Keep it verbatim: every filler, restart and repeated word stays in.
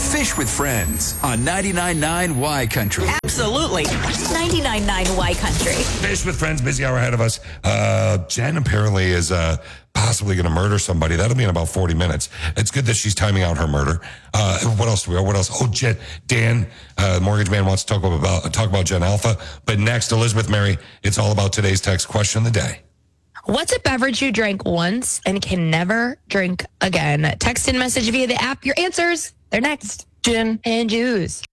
Fish with Friends on ninety-nine point nine Y Country. Absolutely. ninety-nine point nine Y Country. Fish with Friends, busy hour ahead of us. Uh, Jen apparently is uh, possibly going to murder somebody. That'll be in about forty minutes. It's good that she's timing out her murder. Uh, what else do we have? What else? Oh, Jen, Dan, uh, mortgage man wants to talk about, talk about Gen Alpha. But next, Elizabeth Mary, it's all about today's text question of the day. What's a beverage you drank once and can never drink again? Text and message via the app. Your answers, they're next. Gin and juice.